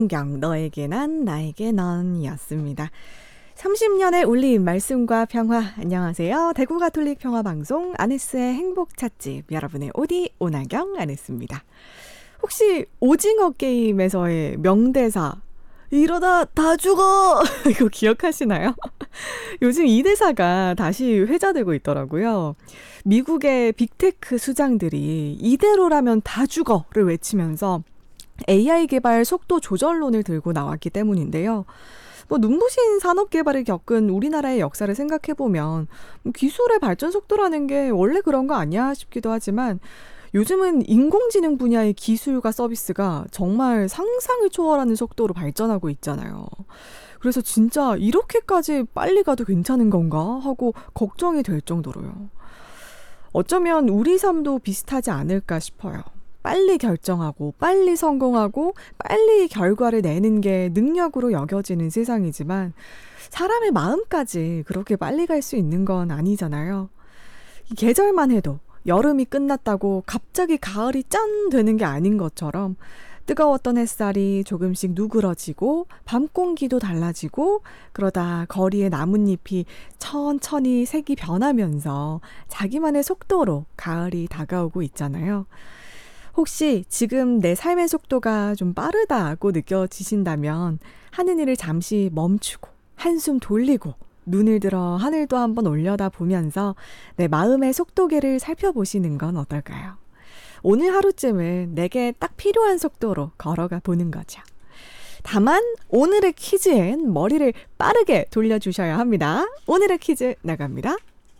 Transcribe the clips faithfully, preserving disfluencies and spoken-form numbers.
경 너에게 난 나에게 넌이었습니다. 삼십 년의 울림 말씀과 평화. 안녕하세요. 대구 가톨릭 평화방송 아네스의 행복 찻집 여러분의 오디 오나경 아네스입니다. 혹시 오징어 게임에서의 명대사 이러다 다 죽어 이거 기억하시나요? 요즘 이 대사가 다시 회자되고 있더라고요. 미국의 빅테크 수장들이 이대로라면 다 죽어를 외치면서 에이아이 개발 속도 조절론을 들고 나왔기 때문인데요. 뭐 눈부신 산업 개발을 겪은 우리나라의 역사를 생각해보면 뭐 기술의 발전 속도라는 게 원래 그런 거 아니야 싶기도 하지만 요즘은 인공지능 분야의 기술과 서비스가 정말 상상을 초월하는 속도로 발전하고 있잖아요. 그래서 진짜 이렇게까지 빨리 가도 괜찮은 건가 하고 걱정이 될 정도로요. 어쩌면 우리 삶도 비슷하지 않을까 싶어요. 빨리 결정하고 빨리 성공하고 빨리 결과를 내는 게 능력으로 여겨지는 세상이지만 사람의 마음까지 그렇게 빨리 갈 수 있는 건 아니잖아요. 이 계절만 해도 여름이 끝났다고 갑자기 가을이 짠 되는 게 아닌 것처럼 뜨거웠던 햇살이 조금씩 누그러지고 밤 공기도 달라지고 그러다 거리의 나뭇잎이 천천히 색이 변하면서 자기만의 속도로 가을이 다가오고 있잖아요. 혹시 지금 내 삶의 속도가 좀 빠르다고 느껴지신다면 하는 일을 잠시 멈추고 한숨 돌리고 눈을 들어 하늘도 한번 올려다 보면서 내 마음의 속도계를 살펴보시는 건 어떨까요? 오늘 하루쯤은 내게 딱 필요한 속도로 걸어가 보는 거죠. 다만 오늘의 퀴즈엔 머리를 빠르게 돌려주셔야 합니다. 오늘의 퀴즈 나갑니다.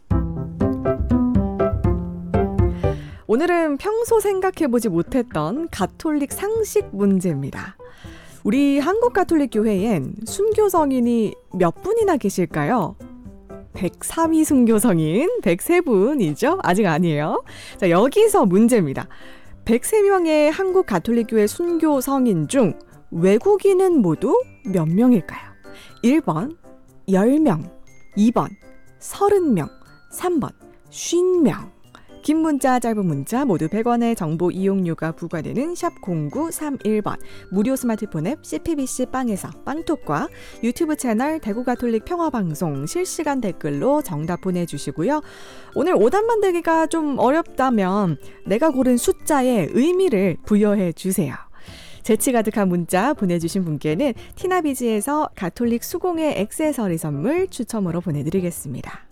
오늘은 평소 생각해보지 못했던 가톨릭 상식 문제입니다. 우리 한국 가톨릭 교회엔 순교 성인이 몇 분이나 계실까요? 백삼 위 순교 성인 백삼 분이죠? 아직 아니에요. 자, 여기서 문제입니다. 백삼 명의 한국 가톨릭 교회 순교 성인 중 외국인은 모두 몇 명일까요? 일 번 십 명, 이 번 삼십 명, 삼 번 오십 명. 긴 문자 짧은 문자 모두 백 원의 정보 이용료가 부과되는 샵 공구삼일 번 무료 스마트폰 앱 씨피비씨 빵에서 빵톡과 유튜브 채널 대구 가톨릭 평화방송 실시간 댓글로 정답 보내주시고요. 오늘 오답 만들기가 좀 어렵다면 내가 고른 숫자에 의미를 부여해 주세요. 재치 가득한 문자 보내주신 분께는 티나비지에서 가톨릭 수공예 액세서리 선물 추첨으로 보내드리겠습니다.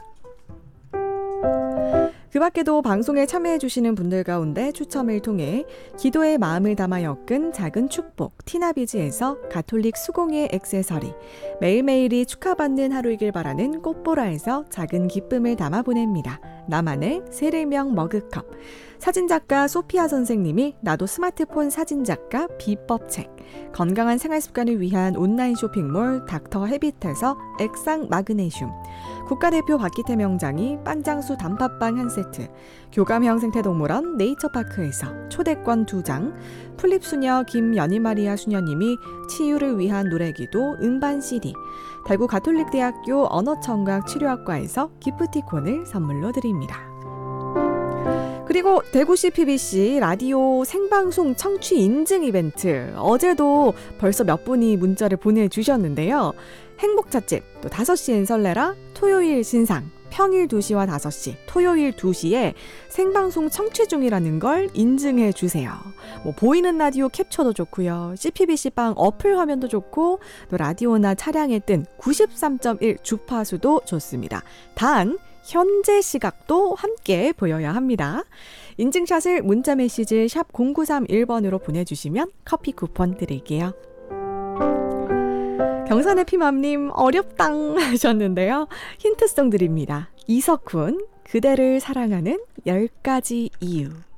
그 밖에도 방송에 참여해주시는 분들 가운데 추첨을 통해 기도의 마음을 담아 엮은 작은 축복 티나비지에서 가톨릭 수공예 액세서리, 매일매일이 축하받는 하루이길 바라는 꽃보라에서 작은 기쁨을 담아 보냅니다. 나만의 세례명 머그컵, 사진작가 소피아 선생님이 나도 스마트폰 사진작가 비법책, 건강한 생활습관을 위한 온라인 쇼핑몰 닥터 헤빗에서 액상 마그네슘, 국가대표 박기태 명장이 빵장수 단팥빵 한 세트, 교감형 생태동물원 네이처파크에서 초대권 두 장, 플립수녀 김연희마리아 수녀님이 치유를 위한 노래기도 음반 씨디, 대구 가톨릭대학교 언어청각 치료학과에서 기프티콘을 선물로 드립니다. 그리고 대구시 피비씨 라디오 생방송 청취 인증 이벤트, 어제도 벌써 몇 분이 문자를 보내주셨는데요. 행복찻집, 또 다섯 시엔 설레라, 토요일 신상, 평일 두 시와 다섯 시, 토요일 두 시에 생방송 청취 중이라는 걸 인증해 주세요. 뭐 보이는 라디오 캡처도 좋고요. 씨피비씨 빵 어플 화면도 좋고 또 라디오나 차량에 뜬 구십삼 점 일 주파수도 좋습니다. 단 현재 시각도 함께 보여야 합니다. 인증샷을 문자메시지 샵 공구삼일 번으로 보내주시면 커피 쿠폰 드릴게요. 경산의 피맘님 어렵당 하셨는데요. 힌트송 드립니다. 이석훈 그대를 사랑하는 열 가지 이유.